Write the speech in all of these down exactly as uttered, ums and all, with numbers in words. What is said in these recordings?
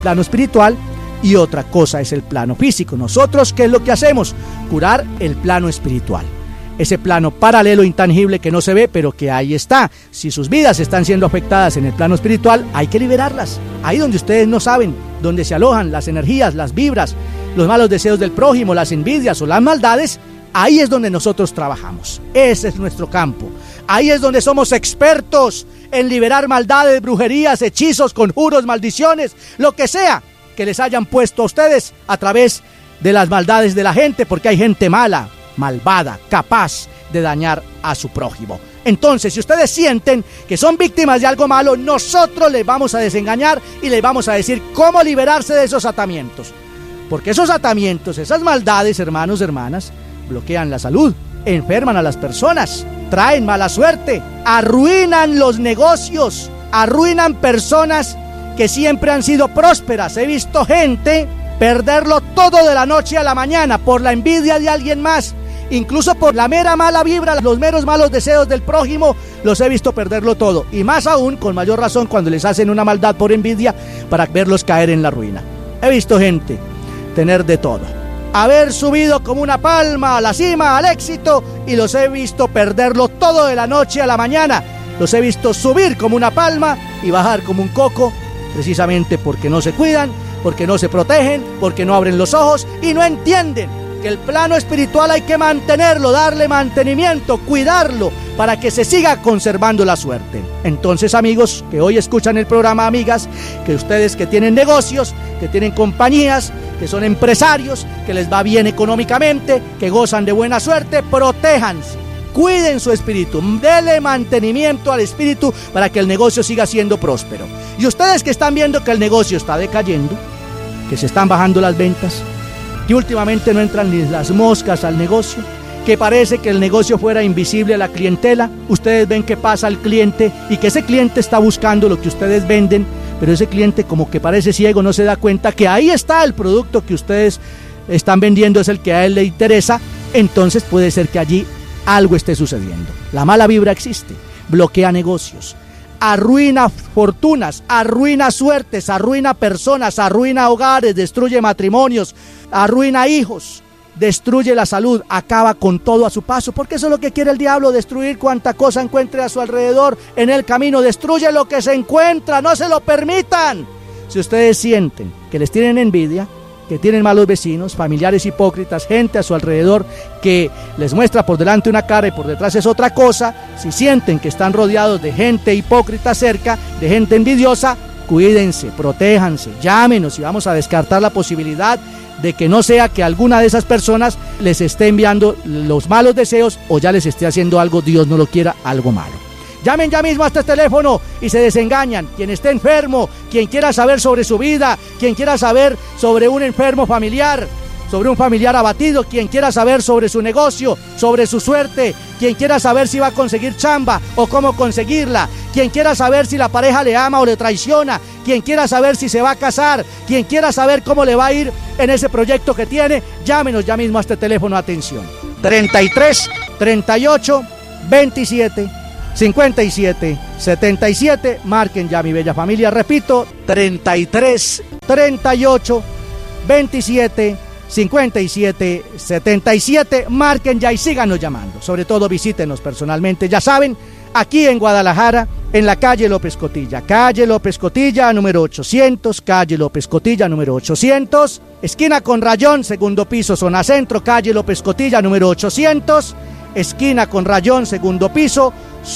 plano espiritual y otra cosa es el plano físico. Nosotros, ¿qué es lo que hacemos? Curar el plano espiritual. Ese plano paralelo, intangible, que no se ve, pero que ahí está. Si sus vidas están siendo afectadas en el plano espiritual, hay que liberarlas. Ahí donde ustedes no saben, donde se alojan las energías, las vibras, los malos deseos del prójimo, las envidias o las maldades, ahí es donde nosotros trabajamos. Ese es nuestro campo. Ahí es donde somos expertos en liberar maldades, brujerías, hechizos, conjuros, maldiciones, lo que sea que les hayan puesto a ustedes a través de las maldades de la gente, porque hay gente mala, malvada, capaz de dañar a su prójimo. Entonces, si ustedes sienten que son víctimas de algo malo, nosotros les vamos a desengañar y les vamos a decir cómo liberarse de esos atamientos. Porque esos atamientos, esas maldades, hermanos, hermanas, bloquean la salud, enferman a las personas, traen mala suerte, arruinan los negocios, arruinan personas que siempre han sido prósperas. He visto gente perderlo todo de la noche a la mañana por la envidia de alguien más, incluso por la mera mala vibra, los meros malos deseos del prójimo, los he visto perderlo todo, y más aún, con mayor razón, cuando les hacen una maldad por envidia para verlos caer en la ruina. He visto gente tener de todo, haber subido como una palma a la cima, al éxito, y los he visto perderlo todo de la noche a la mañana. Los he visto subir como una palma y bajar como un coco, precisamente porque no se cuidan, porque no se protegen, porque no abren los ojos y no entienden que el plano espiritual hay que mantenerlo, darle mantenimiento, cuidarlo, para que se siga conservando la suerte. Entonces, amigos que hoy escuchan el programa, amigas, que ustedes que tienen negocios, que tienen compañías, que son empresarios, que les va bien económicamente, que gozan de buena suerte, protéjanse, cuiden su espíritu, denle mantenimiento al espíritu para que el negocio siga siendo próspero. Y ustedes que están viendo que el negocio está decayendo, que se están bajando las ventas, que últimamente no entran ni las moscas al negocio, que parece que el negocio fuera invisible a la clientela, ustedes ven que pasa al cliente y que ese cliente está buscando lo que ustedes venden, pero ese cliente como que parece ciego, no se da cuenta que ahí está el producto que ustedes están vendiendo, es el que a él le interesa. Entonces puede ser que allí algo esté sucediendo. La mala vibra existe, bloquea negocios, arruina fortunas, arruina suertes, arruina personas, arruina hogares, destruye matrimonios, arruina hijos, destruye la salud, acaba con todo a su paso, porque eso es lo que quiere el diablo, destruir cuanta cosa encuentre a su alrededor en el camino. Destruye lo que se encuentra, no se lo permitan. Si ustedes sienten que les tienen envidia, que tienen malos vecinos, familiares hipócritas, gente a su alrededor que les muestra por delante una cara y por detrás es otra cosa, si sienten que están rodeados de gente hipócrita cerca, de gente envidiosa, cuídense, protéjanse, llámenos y vamos a descartar la posibilidad de que no sea que alguna de esas personas les esté enviando los malos deseos o ya les esté haciendo algo, Dios no lo quiera, algo malo. Llamen ya mismo a este teléfono y se desengañan. Quien esté enfermo, quien quiera saber sobre su vida, quien quiera saber sobre un enfermo familiar, sobre un familiar abatido, quien quiera saber sobre su negocio, sobre su suerte, quien quiera saber si va a conseguir chamba o cómo conseguirla, quien quiera saber si la pareja le ama o le traiciona, quien quiera saber si se va a casar, quien quiera saber cómo le va a ir en ese proyecto que tiene, llámenos ya mismo a este teléfono. Atención, treinta y tres, treinta y ocho, veintisiete, cincuenta y siete, setenta y siete, marquen ya, mi bella familia, repito, treinta y tres, treinta y ocho, veintisiete, cincuenta y siete, setenta y siete, marquen ya y síganos llamando, sobre todo visítenos personalmente, ya saben, aquí en Guadalajara, en la calle López Cotilla, calle López Cotilla, número ochocientos, calle López Cotilla, número ochocientos, esquina con Rayón, segundo piso, zona centro, calle López Cotilla, número ochocientos, esquina con Rayón, segundo piso,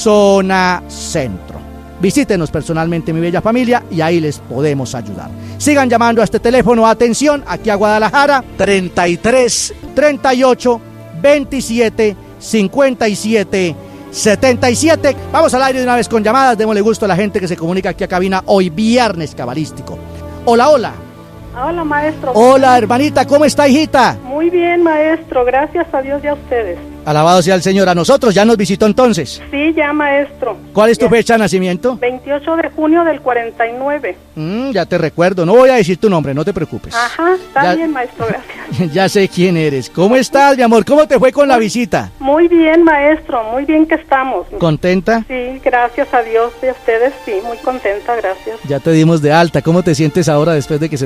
zona centro. Visítenos personalmente, mi bella familia, y ahí les podemos ayudar. Sigan llamando a este teléfono, atención, aquí a Guadalajara, treinta y tres, treinta y ocho, veintisiete, cincuenta y siete, setenta y siete. Vamos al aire de una vez con llamadas, démosle gusto a la gente que se comunica aquí a cabina hoy viernes cabalístico. Hola, hola. Hola, maestro. Hola, hermanita, ¿cómo está, hijita? Muy bien, maestro, gracias a Dios y a ustedes. Alabado sea el Señor. A nosotros ya nos visitó entonces. Sí, ya, maestro. ¿Cuál es tu Ya. fecha de nacimiento? veintiocho de junio del cuarenta y nueve. Mm, ya te recuerdo. No voy a decir tu nombre, no te preocupes. Ajá, está Ya- bien, maestro, gracias. Ya sé quién eres. ¿Cómo estás, mi amor? ¿Cómo te fue con la visita? Muy bien, maestro, muy bien que estamos. ¿Contenta? Sí, gracias a Dios, de ustedes, sí, muy contenta, gracias. Ya te dimos de alta. ¿Cómo te sientes ahora después de que se